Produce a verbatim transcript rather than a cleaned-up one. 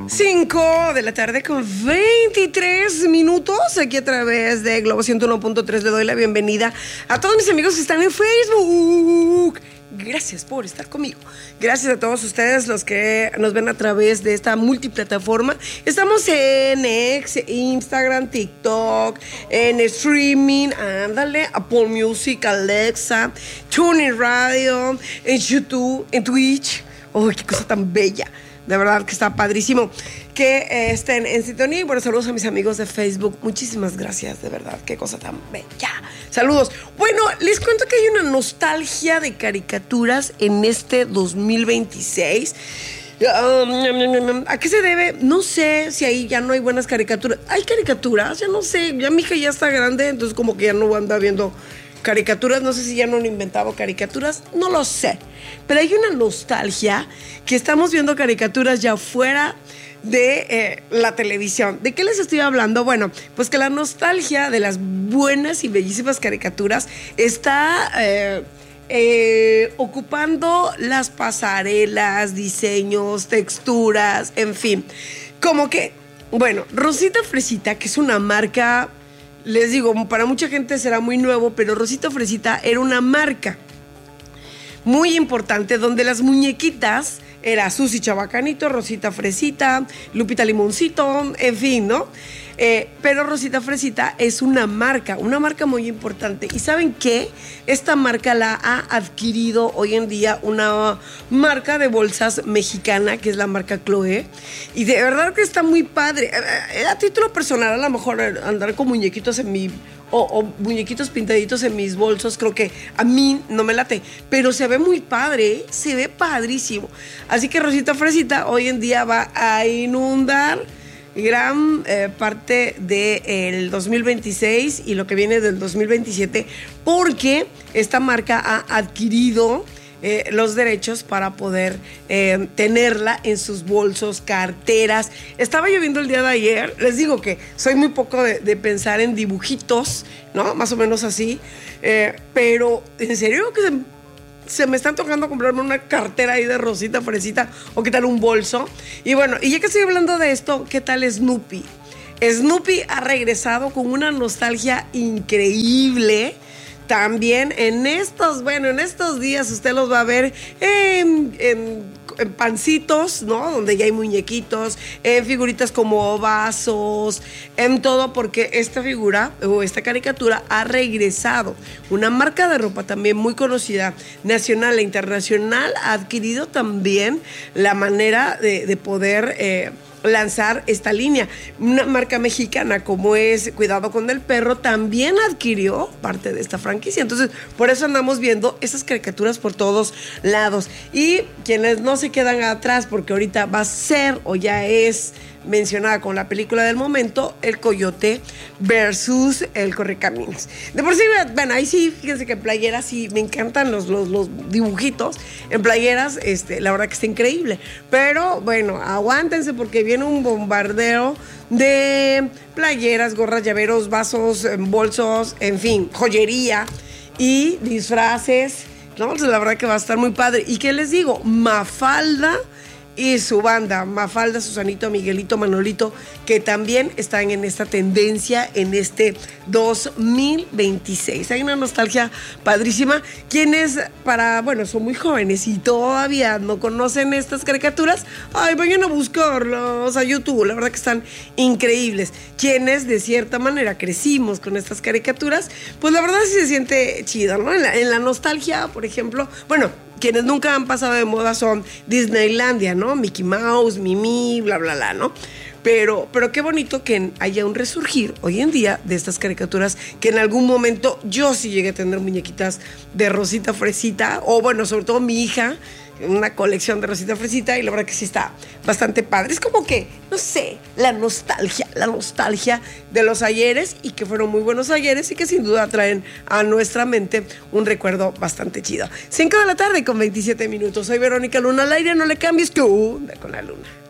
cinco de la tarde con veintitrés minutos aquí a través de Globo ciento uno punto tres. Le doy la bienvenida a todos mis amigos que están en Facebook. Gracias por estar conmigo. Gracias a todos ustedes los que nos ven a través de esta multiplataforma. Estamos en X, Instagram, TikTok, en streaming, ándale, Apple Music, Alexa, TuneIn Radio, en YouTube, en Twitch. ¡Oh, qué cosa tan bella! De verdad que está padrísimo que eh, estén en sintonía. Y bueno, saludos a mis amigos de Facebook. Muchísimas gracias, de verdad. Qué cosa tan bella. Saludos. Bueno, les cuento que hay una nostalgia de caricaturas en este dos mil veintiséis. Um, ¿A qué se debe? No sé si ahí ya no hay buenas caricaturas. ¿Hay caricaturas? Ya no sé. Ya mi hija ya está grande, entonces como que ya no anda viendo caricaturas. No sé si ya no han inventado caricaturas. No lo sé. Pero hay una nostalgia que estamos viendo caricaturas ya fuera de eh, la televisión. ¿De qué les estoy hablando? Bueno, pues que la nostalgia de las buenas y bellísimas caricaturas está eh, eh, ocupando las pasarelas, diseños, texturas, en fin. Como que, bueno, Rosita Fresita, que es una marca, les digo, para mucha gente será muy nuevo, pero Rosita Fresita era una marca muy importante donde las muñequitas era Susy Chabacanito, Rosita Fresita, Lupita Limoncito, en fin, ¿no? Eh, pero Rosita Fresita es una marca, una marca muy importante. ¿Y saben qué? Esta marca la ha adquirido hoy en día una marca de bolsas mexicana, que es la marca Chloe. Y de verdad que está muy padre. A título personal, a lo mejor andar con muñequitos en mi... O, o muñequitos pintaditos en mis bolsos, creo que a mí no me late, pero se ve muy padre, ¿eh? Se ve padrísimo. Así que Rosita Fresita hoy en día va a inundar gran eh, parte del dos mil veintiséis y lo que viene del dos mil veintisiete, porque esta marca ha adquirido Eh, los derechos para poder eh, tenerla en sus bolsos, carteras. Estaba yo viendo el día de ayer, les digo que soy muy poco de, de pensar en dibujitos, ¿no? Más o menos así, eh, pero en serio que se, se me están tocando comprarme una cartera ahí de Rosita Fresita, o qué tal un bolso. Y bueno, y ya que estoy hablando de esto, ¿qué tal Snoopy? Snoopy ha regresado con una nostalgia increíble. También en estos, bueno, en estos días usted los va a ver en, en, en pancitos, ¿no? Donde ya hay muñequitos, en figuritas como vasos, en todo, porque esta figura o esta caricatura ha regresado. Una marca de ropa también muy conocida, nacional e internacional, ha adquirido también la manera de, de poder Eh, lanzar esta línea. Una marca mexicana como es Cuidado con el Perro también adquirió parte de esta franquicia. Entonces, por eso andamos viendo esas caricaturas por todos lados. Y quienes no se quedan atrás, porque ahorita va a ser o ya es mencionada con la película del momento, El Coyote versus El Correcaminos. De por sí, bueno, ahí sí, fíjense que en playeras sí me encantan los, los, los dibujitos. En playeras, este, la verdad que está increíble. Pero bueno, aguántense porque viene un bombardeo de playeras, gorras, llaveros, vasos, bolsos, en fin, joyería y disfraces. No, la verdad que va a estar muy padre. ¿Y qué les digo? Mafalda y su banda, Mafalda, Susanito, Miguelito, Manolito, que también están en esta tendencia en este dos mil veintiséis. Hay una nostalgia padrísima. Quienes, para, bueno, son muy jóvenes y todavía no conocen estas caricaturas, ay, vayan a buscarlos a YouTube, la verdad que están increíbles. Quienes, de cierta manera, crecimos con estas caricaturas, pues la verdad sí se siente chido, ¿no? En la, en la nostalgia, por ejemplo, bueno, quienes nunca han pasado de moda son Disneylandia, ¿no? Mickey Mouse, Mimi, bla, bla, bla, ¿no? Pero, pero qué bonito que haya un resurgir hoy en día de estas caricaturas que en algún momento yo sí llegué a tener muñequitas de Rosita Fresita, o bueno, sobre todo mi hija, una colección de Rosita Fresita, y la verdad que sí está bastante padre. Es como que, no sé, la nostalgia, la nostalgia de los ayeres, y que fueron muy buenos ayeres y que sin duda traen a nuestra mente un recuerdo bastante chido. cinco de la tarde con veintisiete minutos. Soy Verónica Luna al aire, no le cambies, que onda con la luna.